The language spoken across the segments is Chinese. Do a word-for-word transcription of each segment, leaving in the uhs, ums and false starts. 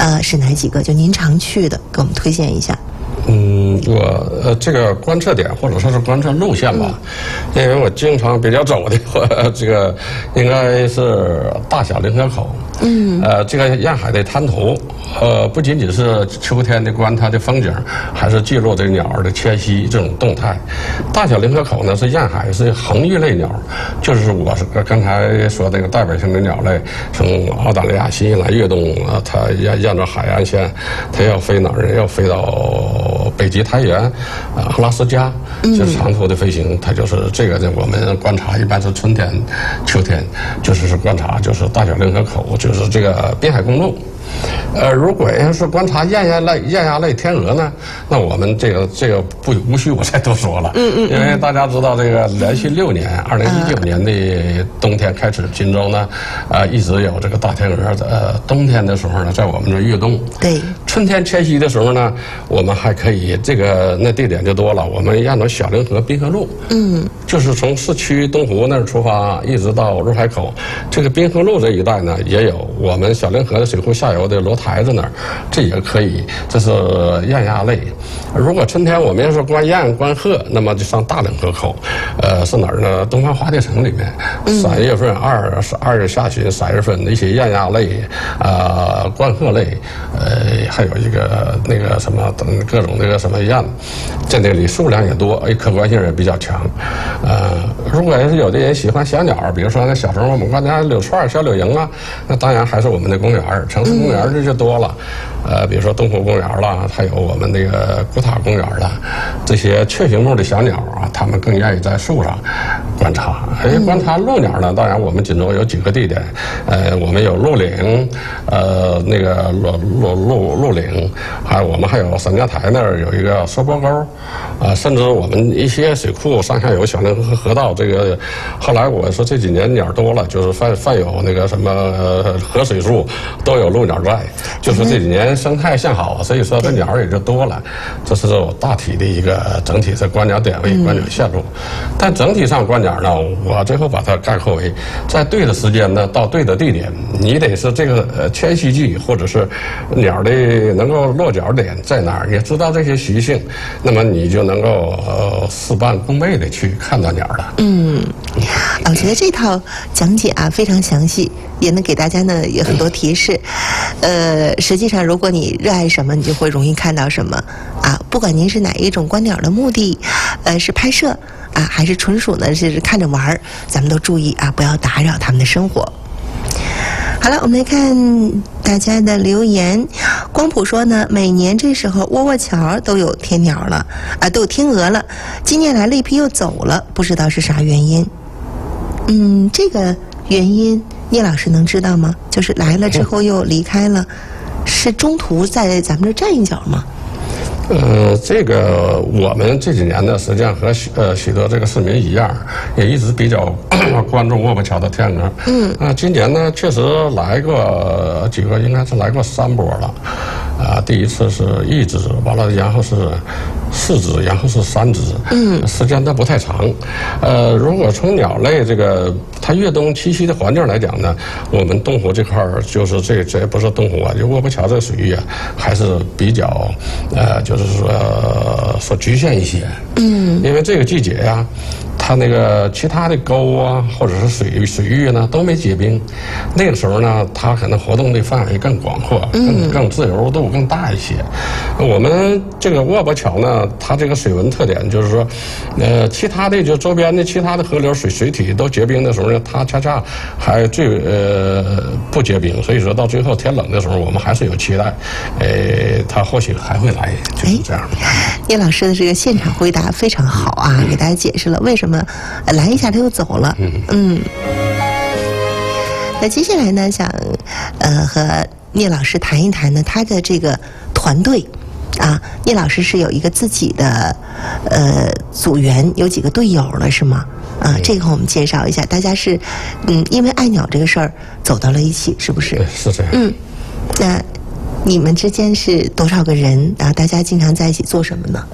呃，是哪几个？就您常去的，给我们推荐一下。 嗯，我呃这个观测点或者说是观测路线吧，嗯、因为我经常比较走的，我这个应该是大小凌河口。嗯，呃，这个沿海的滩涂，呃，不仅仅是秋天的观它的风景，还是记录这鸟儿的迁徙这种动态。大小凌河口呢是沿海是横域类鸟，就是我是刚才说那个代表性的鸟类，从澳大利亚、新西兰越冬啊，它沿沿着海岸线，它要飞哪儿呢？要飞到北极苔原、啊阿拉斯加，就是长途的飞行。它就是这个呢，我们观察一般是春天、秋天，就是是观察就是大小凌河口，就是这个滨海公路。呃，如果要是观察雁鸭类、雁鸭类天鹅呢，那我们这个这个不无需我再多说了。嗯嗯。因为大家知道，这个连续六年，二零一九年的冬天开始，锦州呢，呃，一直有这个大天鹅的。呃，冬天的时候呢，在我们这越冬。对。春天迁徙的时候呢，我们还可以这个那地点就多了，我们沿着小凌河滨河路。嗯。就是从市区东湖那儿出发，一直到入海口，这个滨河路这一带呢，也有我们小凌河的水库下游的罗台子那儿，这也可以，这是雁鸭类。如果春天我们要是观雁观鹤，那么就上大凌河口，呃，是哪儿呢？东方花蝶城里面，三月份二是二月下旬，三月份的一些雁鸭类，啊、呃，观鹤类，呃，还有一个那个什么等各种那个什么雁，在那里数量也多，哎，可观性也比较强。呃，如果要是有的人喜欢小鸟，比如说那小时候我们观察柳串、小柳蝇啊，那当然还是我们的公园，城市公园这就多了。呃，比如说东湖公园啦，还有我们那个古塔公园啦，这些雀形目的小鸟啊，它们更愿意在树上观察。哎，观察鹭鸟呢，当然我们锦州有几个地点，呃，我们有鹿岭，呃，那个鹿鹿鹿鹿岭，还有我们还有三江台那儿有一个收波沟，啊、呃，甚至我们一些水库上下游小凌河河道，这个后来我说这几年鸟多了，就是泛泛有那个什么、呃、河水树都有鹭鸟在，就是这几年生态向好，所以说这鸟也就多了。这是我大体的一个整体的观鸟点位、观鸟线路。但整体上观鸟呢，我最后把它概括为，在对的时间呢，到对的地点，你得是这个呃迁徙季，或者是鸟的能够落脚点在哪儿，也知道这些习性，那么你就能够呃事半功倍的去看到鸟了。嗯， 我觉得这套讲解啊非常详细，也能给大家呢有很多提示。呃，实际上如果你热爱什么，你就会容易看到什么啊。不管您是哪一种观鸟的目的，呃，是拍摄啊，还是纯属呢是看着玩儿，咱们都注意啊，不要打扰他们的生活。好了，我们来看大家的留言。光谱说呢，每年这时候窝窝桥都有天鸟了啊，都有天鹅了。今年来了一批又走了，不知道是啥原因。嗯，这个原因聂老师能知道吗？就是来了之后又离开了，是中途在咱们这站一脚吗？ 呃，这个我们这几年呢，实际上和许呃许多这个市民一样，也一直比较关注卧铺桥的天鹅。嗯，那、呃、今年呢，确实来过几个，应该是来过三波了。啊、呃，第一次是一只，完了然后是四只，然后是三只。嗯，时间都不太长。呃，如果从鸟类这个它越冬栖息的环境来讲呢，我们东湖这块儿就是这这不是东湖啊，就卧铺桥这个水域啊，还是比较呃就是。就是说，说局限一些，嗯，因为这个季节呀、啊，它那个其他的沟啊，或者是水水域呢，都没结冰，那个时候呢，它可能活动的范围更广阔，更更自由度更大一些。我们这个卧铺桥呢，它这个水文特点就是说，呃，其他的就周边的其他的河流水水体都结冰的时候呢，它恰恰还最呃不结冰，所以说到最后天冷的时候，我们还是有期待，呃，它或许还会来。就是这样。 聂老师的这个现场回答非常好啊，嗯、给大家解释了为什么来一下他又走了。嗯嗯。那接下来呢，想呃和聂老师谈一谈呢他的这个团队啊，聂老师是有一个自己的呃组员，有几个队友了是吗？啊，这个我们介绍一下，大家是嗯因为爱鸟这个事儿走到了一起，是不是？ 对，是这样。 嗯，那。你们之间是多少个人？然后大家经常在一起做什么呢？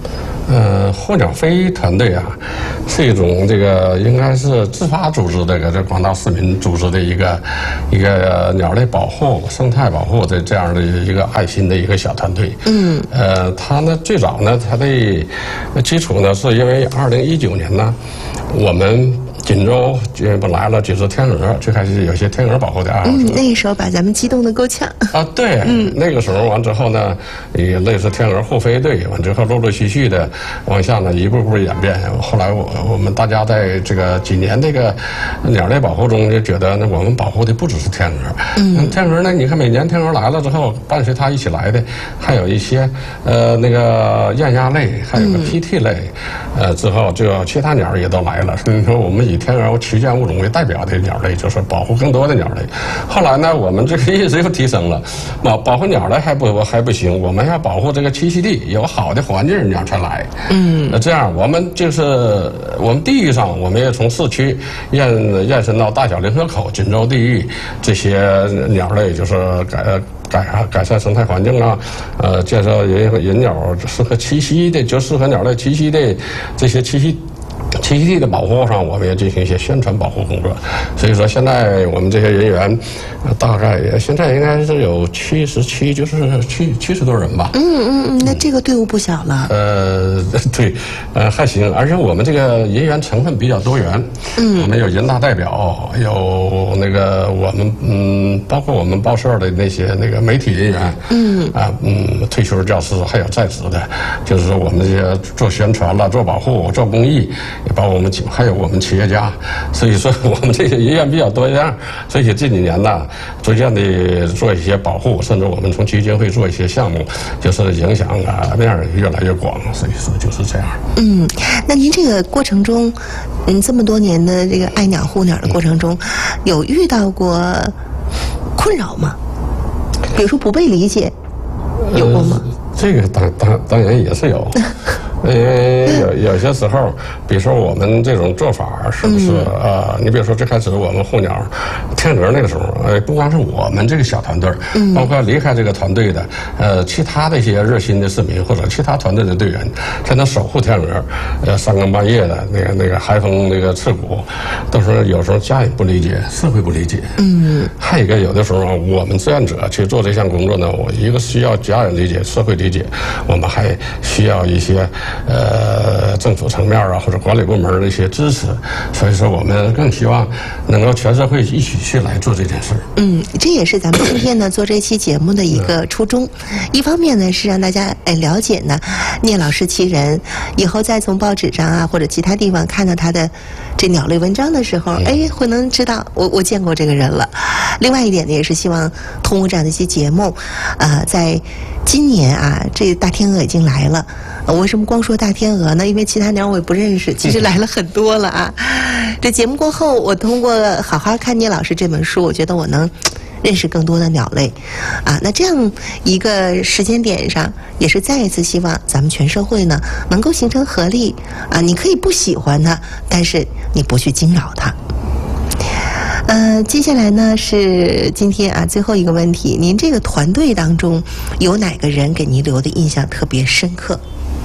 呃，候鸟飞团队啊，是一种这个应该是自发组织这个这广大市民组织的一个一个鸟类保护、生态保护的这样的一个爱心的一个小团队。嗯，呃，它呢最早呢，它的基础呢是因为二零一九年呢，我们锦州就本来了几只天鹅，最开始有些天鹅保护的爱好者。 嗯，那个时候把咱们激动的够呛。 啊，对，嗯，那个时候完之后呢，也类似天鹅护飞队，完之后陆陆续续的往下呢一步步演变。后来我我们大家在这个几年这个鸟类保护中就觉得呢，我们保护的不只是天鹅，嗯，天鹅呢，你看每年天鹅来了之后，伴随它一起来的还有一些呃那个雁鸭类，还有个 P T 类，呃之后就其他鸟也都来了。所以说我们以天鹅旗舰物种为代表的鸟类，就是保护更多的鸟类。后来呢，我们这个意识又提升了，保保护鸟类还不还不行，我们要保护这个栖息地，有好的环境鸟才来。嗯，那这样我们就是我们地域上，我们也从市区延延伸到大小凌河口、锦州地域这些鸟类，就是改改改善生态环境啊，呃，建设引引鸟适合栖息的，就适合鸟类栖息的这些栖息。栖息地的保护上，我们也进行一些宣传保护工作。所以说，现在我们这些人员，呃、大概也现在应该是有七十七，就是七七十多人吧。 嗯嗯嗯，那这个队伍不小了。 呃，对，呃还行，而且我们这个人员成分比较多元。嗯，我们有人大代表，有那个我们嗯，包括我们报社的那些那个媒体人员。嗯啊嗯，退休教师还有在职的，就是说我们这些做宣传了、做保护、做公益。也包括我们还有我们企业家，所以说我们这些人员比较多样，所以这几年呢，逐渐的做一些保护，甚至我们从基金会做一些项目，就是影响啊面越来越广，所以说就是这样。 嗯，那您这个过程中，嗯，这么多年的这个爱鸟护鸟的过程中，有遇到过困扰吗？比如说不被理解，有过吗？ 呃、这个当当当然也是有。因为有有些时候，比如说我们这种做法是不是啊、呃？你比如说最开始我们护鸟天鹅那个时候，呃，不光是我们这个小团队，嗯，包括离开这个团队的，呃，其他的一些热心的市民或者其他团队的队员，在那守护天鹅，呃，三更半夜的那个那个寒风那个刺骨，都是有时候家也不理解，社会不理解，嗯，还有一个有的时候我们志愿者去做这项工作呢，我一个需要家人理解、社会理解，我们还需要一些。呃，政府层面啊，或者管理部门的一些支持，所以说我们更希望能够全社会一起去来做这件事。 嗯，这也是咱们今天呢做这期节目的一个初衷。一方面呢是让大家哎了解呢聂老师其人，以后再从报纸上啊或者其他地方看到他的这鸟类文章的时候，哎会能知道我我见过这个人了。另外一点呢，也是希望通过这样的一期节目，呃，在今年啊，这大天鹅已经来了。我为什么光说大天鹅呢？因为其他鸟我也不认识，其实来了很多了啊。这节目过后，我通过《好好看聂老师》这本书，我觉得我能认识更多的鸟类啊。那这样一个时间点上，也是再一次希望咱们全社会呢能够形成合力啊。你可以不喜欢它，但是你不去惊扰它。呃，接下来呢是今天啊最后一个问题，您这个团队当中有哪个人给您留的印象特别深刻？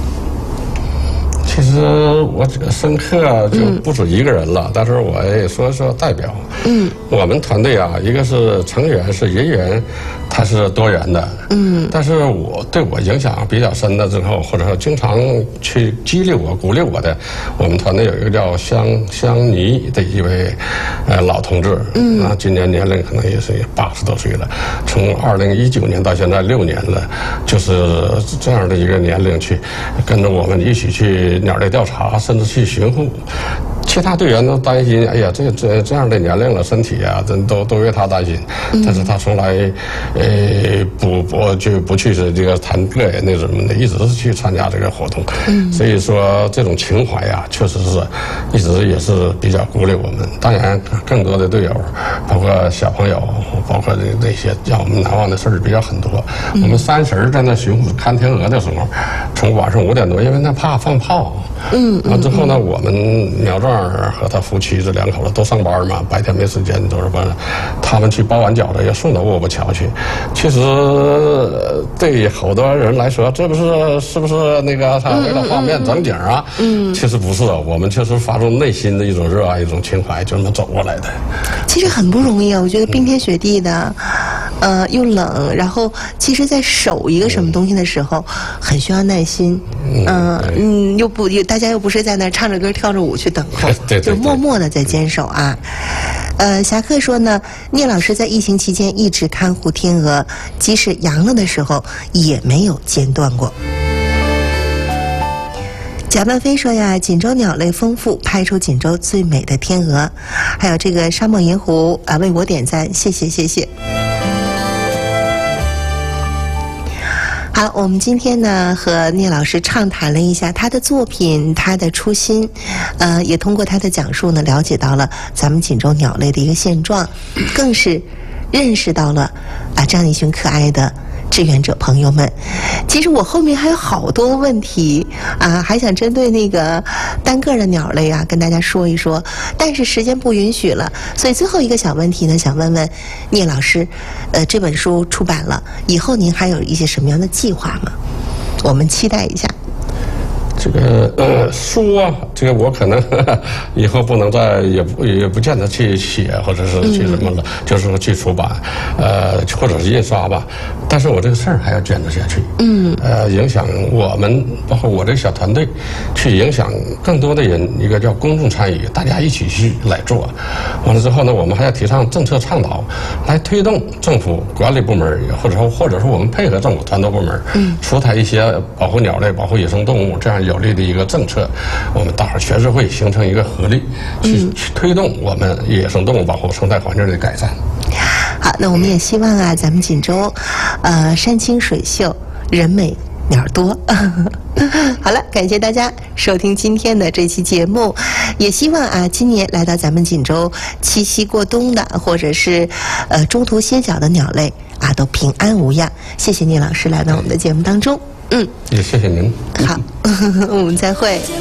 其实我这个深刻就不止一个人了，嗯、但是我也说说代表。嗯，我们团队啊，一个是成员是人员，它是多元的。嗯，但是我对我影响比较深的之后，或者说经常去激励我、鼓励我的，我们团队有一个叫香香妮的一位呃老同志。嗯，那今年年龄可能也是八十多岁了，从二零一九年到现在六年了，就是这样的一个年龄去跟着我们一起去鸟类调查，甚至去巡护。其他队员都担心，哎呀，这这这样的年龄了，身体啊，真都都为他担心。但是他从来，呃，不不就不去是这个谈个人那什么的，一直是去参加这个活动。嗯，所以说这种情怀呀，确实是一直也是比较鼓励我们。当然，更多的队友，包括小朋友，包括那那些让我们难忘的事儿比较很多。嗯、我们三十在那巡护看天鹅的时候，从晚上五点多，因为那怕放炮。嗯，完之后呢，我们苗壮和他夫妻这两口子都上班嘛，白天没时间，都是把他们去包完饺子，也送到卧铺桥去。其实对好多人来说，这不是是不是那个他为了画面整景啊？嗯，其实不是，我们就是发自内心的一种热爱、一种情怀，就这么走过来的。 其实很不容易啊，我觉得冰天雪地的，呃，又冷，然后其实，在守一个什么东西的时候，很需要耐心。嗯、呃、嗯，又不又大家又不是在那唱着歌跳着舞去等候， 对对对， 就默默的在坚守啊。呃，侠客说呢，聂老师在疫情期间一直看护天鹅，即使阳了的时候也没有间断过。贾曼飞说呀，锦州鸟类丰富，拍出锦州最美的天鹅。还有这个沙漠银狐啊，为我点赞，谢谢谢谢。好，我们今天呢和聂老师畅谈了一下他的作品，他的初心，呃，也通过他的讲述呢，了解到了咱们锦州鸟类的一个现状，更是认识到了啊这样一群可爱的志愿者朋友们。其实我后面还有好多问题啊，还想针对那个单个的鸟类啊跟大家说一说，但是时间不允许了，所以最后一个小问题呢，想问问聂老师，呃，这本书出版了以后，您还有一些什么样的计划吗？我们期待一下。 这个呃书啊，这个我可能呵呵以后不能再也不也不见得去写，或者是去什么的，嗯、就是说去出版，呃，或者是印刷吧。但是我这个事儿还要坚持下去。嗯。呃，影响我们，包括我这个小团队，去影响更多的人，一个叫公众参与，大家一起去来做。完了之后呢，我们还要提倡政策倡导，来推动政府管理部门，或者说或者说我们配合政府团队部门，嗯，出台一些保护鸟类、保护野生动物这样有力的一个政策，我们大伙儿全社会形成一个合力，去、嗯、去推动我们野生动物保护、生态环境的改善。 好，那我们也希望啊，咱们锦州，呃，山清水秀，人美鸟多。好了，感谢大家收听今天的这期节目，也希望啊，今年来到咱们锦州栖息过冬的，或者是呃中途歇脚的鸟类啊，都平安无恙。谢谢聂老师来到我们的节目当中。嗯， 也谢谢您。 好，我们再会。